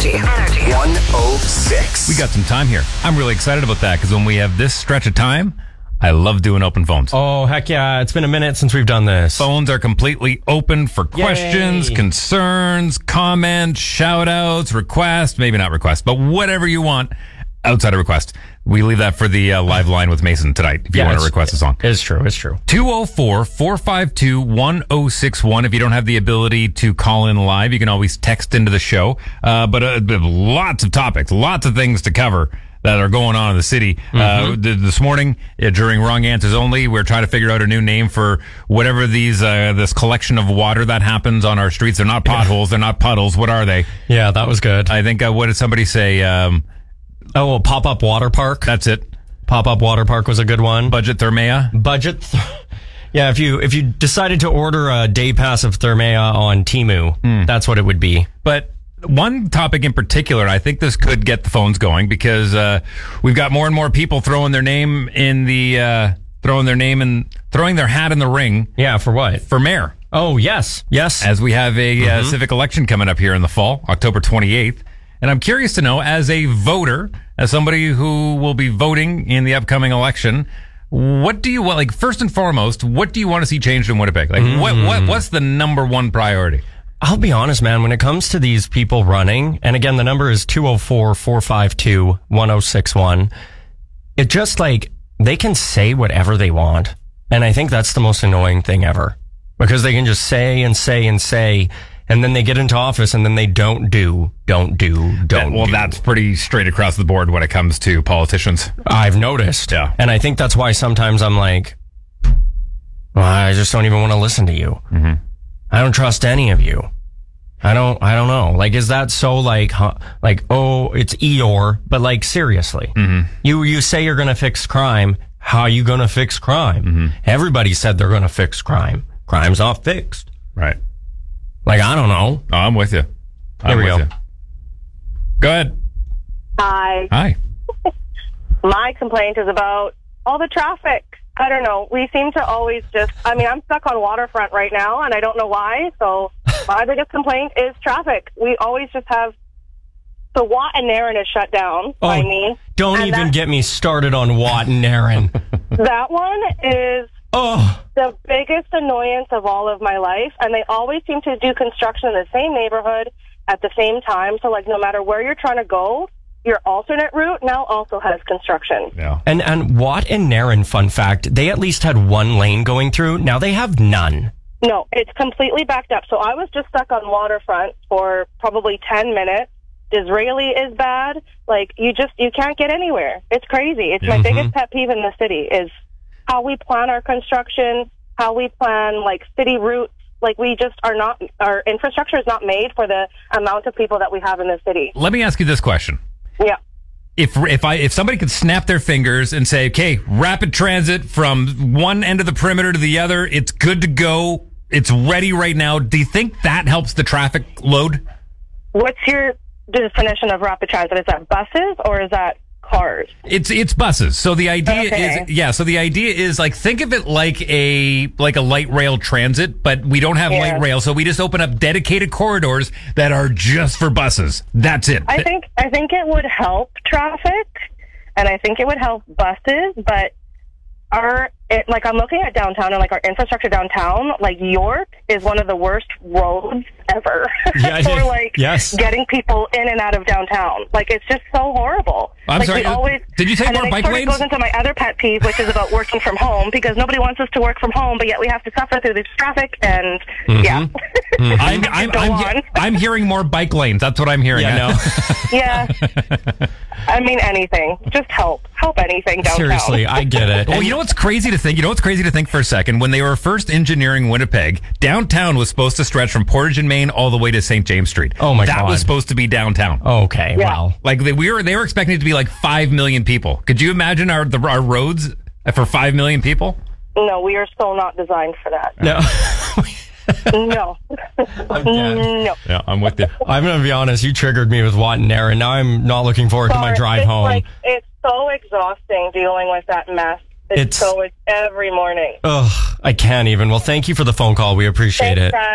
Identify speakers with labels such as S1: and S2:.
S1: Energy 106.
S2: We got some time here. I'm really excited about that because when we have this stretch of time, I love doing open phones.
S3: Oh, heck yeah. It's been a minute since we've done this.
S2: Phones are completely open for questions, concerns, comments, shout-outs, requests, maybe not requests, but whatever you want outside of request. We leave that for the live line with Mason tonight if you want to request a song.
S3: It's true.
S2: 204-452-1061. If you don't have the ability to call in live, you can always text into the show. But lots of topics, lots of things to cover that are going on in the city. This morning, during Wrong Answers Only, we're trying to figure out a new name for whatever this collection of water that happens on our streets. They're not potholes. They're not puddles. What are they?
S3: Yeah, that was good.
S2: I think, what did somebody say?
S3: A pop-up water park.
S2: That's it.
S3: Pop-up water park was a good one.
S2: Budget Thermea.
S3: Yeah, if you decided to order a day pass of Thermea on Temu, that's what it would be.
S2: But one topic in particular, I think this could get the phones going because we've got more and more people throwing their name in the throwing their hat in the ring.
S3: Yeah, for what?
S2: For mayor.
S3: Oh, yes.
S2: As we have a civic election coming up here in the fall, October 28th. And I'm curious to know, as a voter, as somebody who will be voting in the upcoming election, what do you want? Like, first and foremost, what do you want to see changed in Winnipeg? Like, what's the number one priority?
S3: I'll be honest, man, when it comes to these people running, and again, the number is 204-452-1061, it just like, they can say whatever they want. And I think that's the most annoying thing ever. Because they can just say and say and say, and then they get into office and then they don't do. Well,
S2: that's pretty straight across the board when it comes to politicians.
S3: I've noticed.
S2: Yeah.
S3: And I think that's why sometimes I'm like, well, I just don't even want to listen to you. Mm-hmm. I don't trust any of you. I don't know. Like, is that so oh, it's Eeyore, but like, seriously, you say you're going to fix crime. How are you going to fix crime? Mm-hmm. Everybody said they're going to fix crime. Crime's not fixed.
S2: Right.
S3: Like, I don't know.
S2: Oh, I'm with you.
S3: Here we go.
S2: Go ahead.
S4: Hi. My complaint is about all the traffic. I don't know. We seem to always I'm stuck on Waterfront right now, and I don't know why. So my biggest complaint is traffic. We always just have... So Watt and Nairn is shut down by me.
S3: Don't even get me started on Watt and Nairn.
S4: That one is... the biggest annoyance of all of my life, and they always seem to do construction in the same neighborhood at the same time. So, like, no matter where you're trying to go, your alternate route now also has construction.
S2: Yeah.
S3: And Watt and Nairn, fun fact, they at least had one lane going through. Now they have none.
S4: No, it's completely backed up. So I was just stuck on Waterfront for probably 10 minutes. Disraeli is bad. Like, you can't get anywhere. It's crazy. It's my biggest pet peeve in the city is how we plan our construction, how we plan, like, city routes. Like, our infrastructure is not made for the amount of people that we have in the city.
S2: Let me ask you this question.
S4: Yeah.
S2: If somebody could snap their fingers and say, okay, rapid transit from one end of the perimeter to the other, it's good to go, it's ready right now, do you think that helps the traffic load?
S4: What's your definition of rapid transit? Is that buses or is that cars?
S2: It's buses. So the idea is like, think of it like a light rail transit, but we don't have light rail, so we just open up dedicated corridors that are just for buses. That's it.
S4: I think it would help traffic, and I think it would help buses, but I'm looking at downtown and, like, our infrastructure downtown, like, York is one of the worst roads ever for, like, getting people in and out of downtown. Like, it's just so horrible.
S2: I'm sorry, did you say more bike lanes?
S4: It goes into my other pet peeve, which is about working from home, because nobody wants us to work from home, but yet we have to suffer through this traffic, and,
S2: I'm hearing more bike lanes. That's what I'm hearing.
S3: Yeah, no.
S4: Yeah. I mean, anything. Just help anything downtown.
S3: Seriously, I get it.
S2: Well, you know what's crazy to think? For a second? When they were first engineering Winnipeg, downtown was supposed to stretch from Portage and Main all the way to St. James Street.
S3: Oh my God.
S2: That was supposed to be downtown.
S3: Okay, wow.
S2: Like, they were expecting it to be like 5 million people. Could you imagine our roads for 5 million people?
S4: No, we are so not designed for that.
S3: No.
S4: No. No.
S2: Yeah, I'm with you.
S3: I'm going to be honest. You triggered me with Watt and Nairn. Now I'm not looking forward to my drive home.
S4: It's so exhausting dealing with that mess. It's every morning.
S3: Ugh, I can't even. Well, thank you for the phone call. We appreciate it.